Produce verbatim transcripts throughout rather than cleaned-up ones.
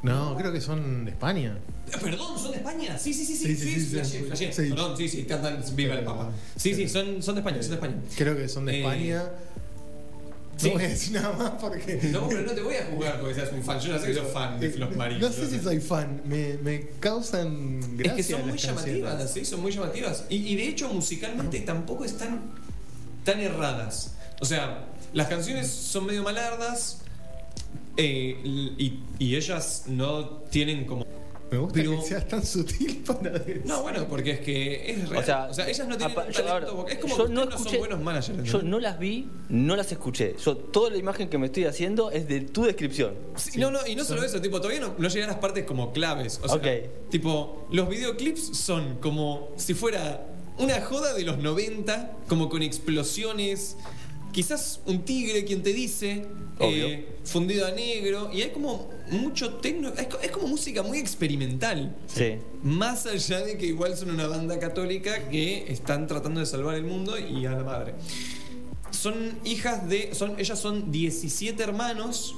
No, creo que son de España. Perdón, ¿son de España? Sí, sí, sí, Sí, sí, sí, sí, sí, flashé, sí. flashé. Sí. Perdón, sí, sí, cantan Viva el Papa. Sí, sí, son, son de España, son de España. Creo que son de Eh, España. sí. No voy a decir nada más porque. No, pero no te voy a jugar porque seas un fan. Yo no sé que sos fan de Flos Marí. No sé si soy fan. Me, me causan gracia. Es que son muy las canciones. llamativas, sí, son muy llamativas. Y, y de hecho, musicalmente tampoco están tan erradas. O sea, las canciones son medio malardas eh, y, y ellas no tienen como. Me gusta Pero- que seas tan sutil para decir. No, bueno, porque es que es real. O sea, O sea, ellas no tienen apa- un yo- talento. ahora, vocal. Es como yo que no ustedes no escuché- son buenos managers. Yo ¿entendés? no las vi, no las escuché. Yo toda la imagen que me estoy haciendo es de tu descripción. Sí, no, no, y no solo eso, tipo, todavía no, no llegué a las partes como claves. O sea, Ok. tipo, los videoclips son como si fuera una joda de los noventa, como con explosiones, quizás un tigre, quien te dice, Obvio. eh, fundido a negro, y hay como mucho tecno, es, co- es como música muy experimental. Sí. Más allá de que igual son una banda católica que están tratando de salvar el mundo y a la madre. Son hijas de. Son, ellas son diecisiete hermanos.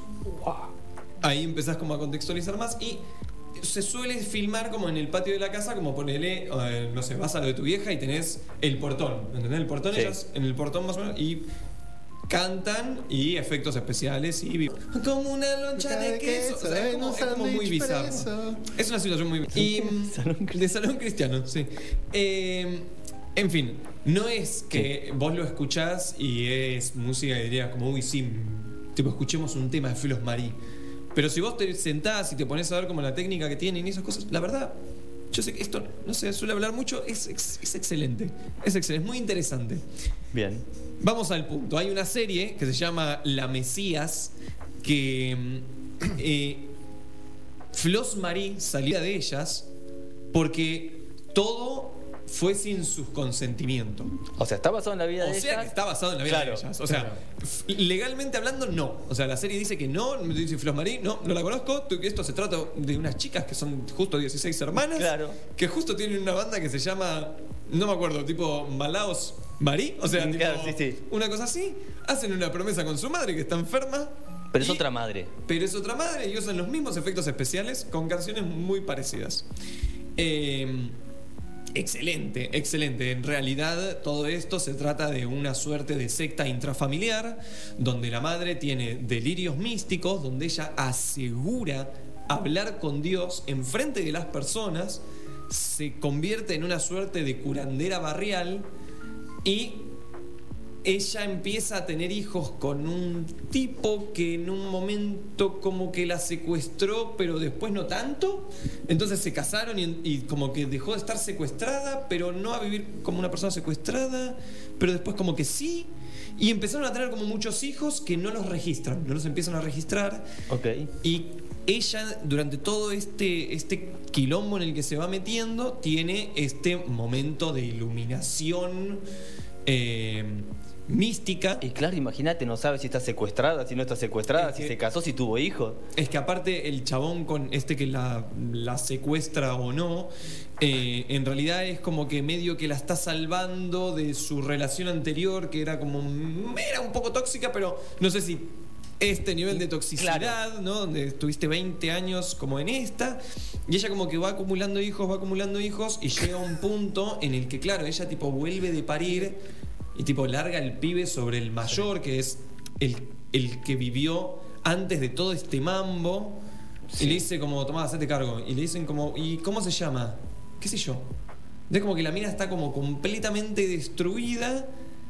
Ahí empezás como a contextualizar más. Y se suele filmar como en el patio de la casa, como ponele, eh, no sé, vas a lo de tu vieja y tenés el portón. ¿Entendés? El portón, Sí. ellas en el portón más o menos. Y cantan y efectos especiales y vi- como una loncha de queso. O sea, es como, es como muy bizarro. Es una situación muy. Y, Salón de salón cristiano, sí. Eh, en fin, no es que vos lo escuchás y es música y dirías como, uy, sí, tipo, escuchemos un tema de Flos Marí. Pero si vos te sentás y te pones a ver como la técnica que tienen y esas cosas, la verdad, yo sé que esto no se suele hablar mucho, es, ex- es excelente. Es excelente, es muy interesante. Bien. Vamos al punto. Hay una serie que se llama La Mesías que mm, eh, Flos Marí salía de ellas porque todo fue sin su consentimiento. O sea, está basado en la vida O de sea ellas. que está basado en la vida Claro, de ellas. O sea, f- legalmente hablando, no. O sea, la serie dice que no, dice Flos Marí, no, no la conozco. Tú- Esto se trata de unas chicas que son justo dieciséis hermanas. Claro. Que justo tienen una banda que se llama, no me acuerdo, tipo Malaos Marí. O sea, tipo, Claro, sí, sí. una cosa así. Hacen una promesa con su madre que está enferma. Pero es y- otra madre. Pero es otra madre y usan los mismos efectos especiales con canciones muy parecidas. Eh, Excelente, excelente. En realidad todo esto se trata de una suerte de secta intrafamiliar donde la madre tiene delirios místicos, donde ella asegura hablar con Dios enfrente de las personas, se convierte en una suerte de curandera barrial y ella empieza a tener hijos con un tipo que en un momento como que la secuestró, pero después no tanto. Entonces se casaron y, y como que dejó de estar secuestrada, pero no a vivir como una persona secuestrada, pero después como que sí. Y empezaron a tener como muchos hijos que no los registran, no los empiezan a registrar. Ok. Y ella, durante todo este, este quilombo en el que se va metiendo, tiene este momento de iluminación eh, mística. Y claro, imagínate, no sabe si está secuestrada, si no está secuestrada, Es si que- se casó, si tuvo hijos. Es que aparte el chabón con este que la, la secuestra o no, eh, en realidad es como que medio que la está salvando de su relación anterior, que era como, era un poco tóxica, pero no sé si este nivel de toxicidad, Claro. ¿no? Donde estuviste veinte años como en esta, y ella como que va acumulando hijos, va acumulando hijos, y llega a un punto en el que, claro, ella tipo vuelve de parir y tipo larga el pibe sobre el mayor, que es el, el que vivió antes de todo este mambo. Sí. Y le dice como, tomá, hacete cargo. Y le dicen como, ¿y cómo se llama? ¿Qué sé yo? Es como que la mina está como completamente destruida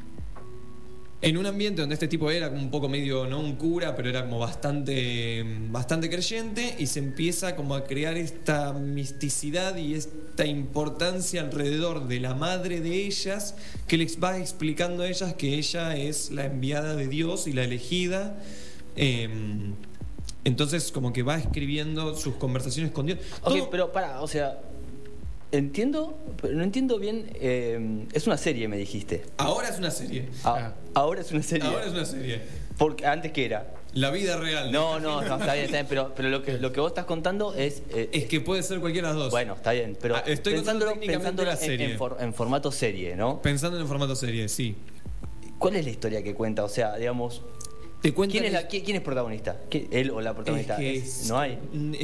en un ambiente donde este tipo era como un poco medio, no un cura, pero era como bastante, bastante creyente, y se empieza como a crear esta misticidad y esta importancia alrededor de la madre de ellas, que les va explicando a ellas que ella es la enviada de Dios y la elegida. Eh, entonces como que va escribiendo sus conversaciones con Dios. Ok, Todo- pero para, o sea, entiendo, pero no entiendo bien. eh, es una serie, me dijiste. Ahora es una serie. A- ahora es una serie. Ahora es una serie. Porque antes que era. La vida real. No, no, no, está bien, está bien, pero, pero lo, que, lo que vos estás contando es. eh, Es que puede ser cualquiera de las dos. bueno, está bien, pero Ah, estoy contando pensándolo, técnicamente pensándolo la en, serie. en for- en formato serie, ¿no? Pensando en el formato serie, sí. ¿Cuál es la historia que cuenta? O sea, digamos, Te cuento ¿quién es, la, quién, quién es protagonista? ¿Quién- ¿Él o la protagonista? que Es- es- no hay.